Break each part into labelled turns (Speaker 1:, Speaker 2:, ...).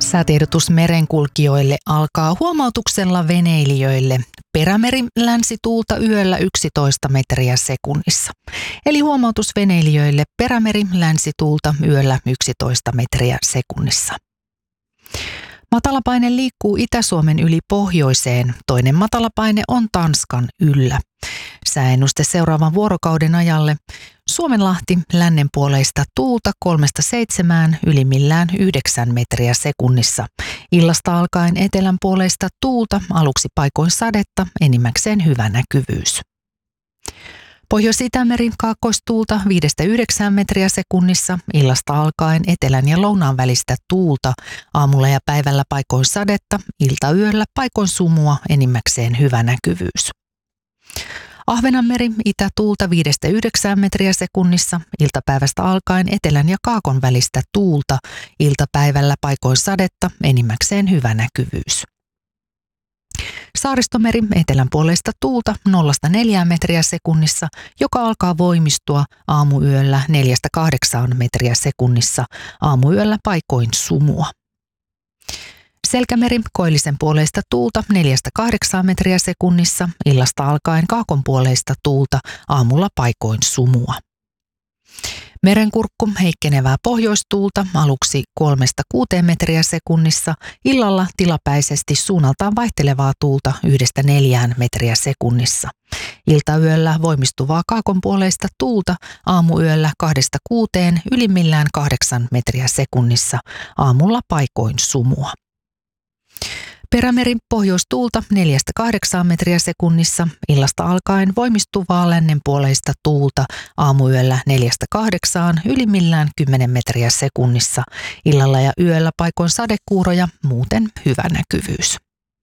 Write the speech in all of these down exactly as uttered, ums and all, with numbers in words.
Speaker 1: Säätiedotus merenkulkijoille alkaa huomautuksella veneilijöille. Perämeri länsituulta yöllä yksitoista metriä sekunnissa. Eli huomautus veneilijöille perämeri länsituulta yöllä yksitoista metriä sekunnissa. Matalapaine liikkuu Itä-Suomen yli pohjoiseen. Toinen matalapaine on Tanskan yllä. Sääennuste seuraavan vuorokauden ajalle. Suomenlahti lännenpuoleista tuulta kolmesta seitsemään, ylimmillään yhdeksän metriä sekunnissa. Illasta alkaen etelänpuoleista tuulta, aluksi paikoin sadetta, enimmäkseen hyvä näkyvyys. Pohjois-Itämeri kaakkoistuulta viidestä yhdeksään metriä sekunnissa, illasta alkaen etelän ja lounaan välistä tuulta, aamulla ja päivällä paikoin sadetta, iltayöllä paikoin sumua, enimmäkseen hyvä näkyvyys. Ahvenanmeri itätuulta viidestä yhdeksään metriä sekunnissa, iltapäivästä alkaen etelän ja kaakon välistä tuulta, iltapäivällä paikoin sadetta, enimmäkseen hyvä näkyvyys. Saaristomeri etelänpuoleista tuulta nollasta neljään metriä sekunnissa, joka alkaa voimistua aamuyöllä neljästä kahdeksaan metriä sekunnissa, aamuyöllä paikoin sumua. Selkämeri koillisen puoleista tuulta neljästä kahdeksaan metriä sekunnissa, illasta alkaen kaakon puoleista tuulta, aamulla paikoin sumua. Merenkurkku heikkenevää pohjoistuulta aluksi kolmesta kuuteen metriä sekunnissa, illalla tilapäisesti suunnaltaan vaihtelevaa tuulta yhdestä neljään metriä sekunnissa. Iltayöllä voimistuvaa kaakon puoleista tuulta, aamuyöllä kahdesta kuuteen, ylimmillään kahdeksan metriä sekunnissa, aamulla paikoin sumua. Perämeri pohjoistuulta neljästä kahdeksaan metriä sekunnissa, illasta alkaen voimistuvaa lännenpuoleista tuulta, aamuyöllä neljästä kahdeksaan, ylimmillään kymmenen metriä sekunnissa, illalla ja yöllä paikoin sadekuuroja, muuten hyvä näkyvyys.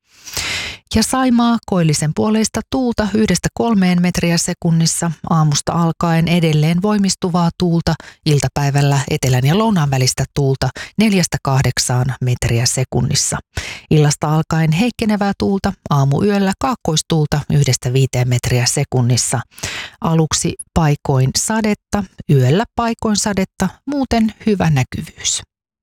Speaker 1: Ja Saimaa koillisen puoleista tuulta yhdestä kolmeen metriä sekunnissa, aamusta alkaen edelleen voimistuvaa tuulta, iltapäivällä etelän ja lounaan välistä tuulta neljästä kahdeksaan metriä sekunnissa. Illasta alkaen heikkenevää tuulta, aamuyöllä kaakkoistuulta yhdestä viiteen metriä sekunnissa. Aluksi paikoin sadetta, yöllä paikoin sadetta, muuten hyvä näkyvyys.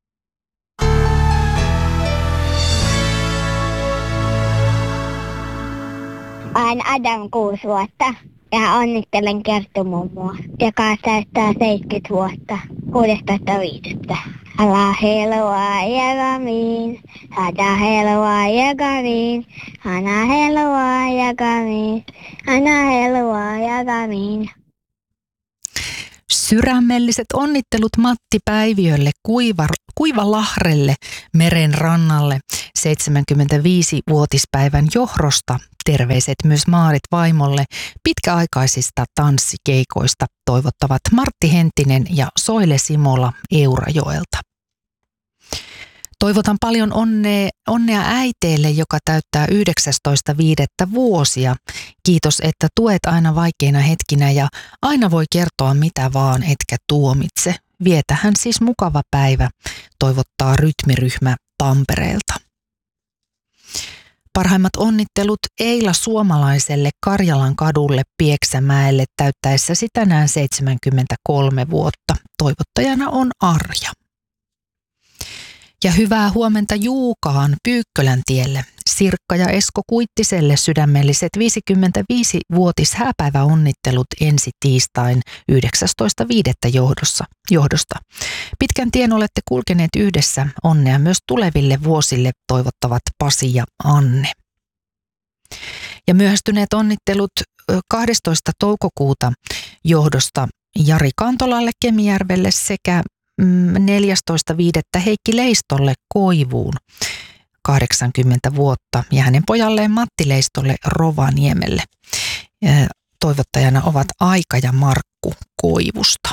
Speaker 2: Olen Adam kuusi vuotta ja onnittelen Kerttu mummua, joka täyttää seitsemänkymmentä vuotta kuudestoista viidettä Ala helua jagamiin, hada helua jagamiin, ana helua jagamiin, ana helua jagamiin.
Speaker 1: Sydämelliset onnittelut Matti Päiviölle Kuiva, Kuivalahrelle meren rannalle seitsemänkymmentäviisivuotispäivän johdosta. Terveiset myös Maarit vaimolle pitkäaikaisista tanssikeikoista toivottavat Martti Henttinen ja Soile Simola Eurajoelta. Toivotan paljon onnea, onnea äiteelle, joka täyttää yhdeksästoista viidettä vuosia. Kiitos, että tuet aina vaikeina hetkinä ja aina voi kertoa mitä vaan, etkä tuomitse. Vietähän siis mukava päivä, toivottaa rytmiryhmä Tampereelta. Parhaimmat onnittelut Eila Suomalaiselle Karjalan kadulle Pieksämäelle täyttäessäsi tänään seitsemänkymmentäkolme vuotta. Toivottajana on Arja. Ja hyvää huomenta Juukaan Pyykkölän tielle. Sirkka ja Esko Kuittiselle sydämelliset viisikymmentäviisivuotis hääpäiväonnittelut ensi tiistain yhdeksästoista viidettä johdossa, johdosta. Pitkän tien olette kulkeneet yhdessä. Onnea myös tuleville vuosille, toivottavat Pasi ja Anne. Ja myöhästyneet onnittelut kahdestoista toukokuuta johdosta Jari Kantolalle Kemijärvelle sekä neljästoista viidettä Heikki Leistolle Koivuun kahdeksankymmentä vuotta ja hänen pojalleen Matti Leistolle Rovaniemelle. Toivottajana ovat Aika ja Markku Koivusta.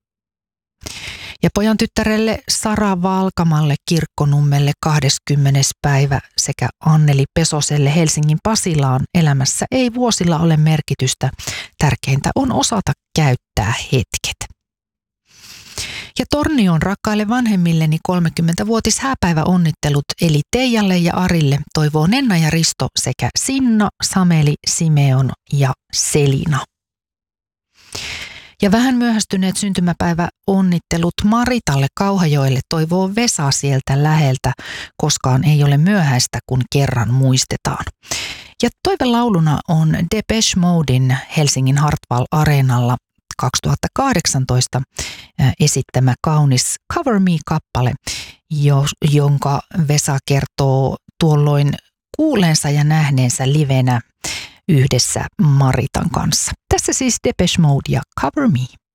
Speaker 1: Ja pojan tyttärelle Sara Valkamalle Kirkkonummelle kahdeskymmenes päivä sekä Anneli Pesoselle Helsingin Pasilaan elämässä ei vuosilla ole merkitystä. Tärkeintä on osata käyttää hetket. Ja Tornion rakkaille vanhemmilleni kolmekymmentävuotis hääpäiväonnittelut eli Teijalle ja Arille toivoo Nenna ja Risto sekä Sinna, Sameli, Simeon ja Selina. Ja vähän myöhästyneet syntymäpäivä onnittelut Maritalle Kauhajoelle toivoo Vesa sieltä läheltä. Koskaan ei ole myöhäistä, kun kerran muistetaan. Ja toivelauluna on Depeche Moden Helsingin Hartwall Areenalla kaksituhattakahdeksantoista esittämä kaunis Cover Me-kappale, jonka Vesa kertoo tuolloin kuuleensa ja nähneensä livenä yhdessä Maritan kanssa. Tässä siis Depeche Mode ja Cover Me.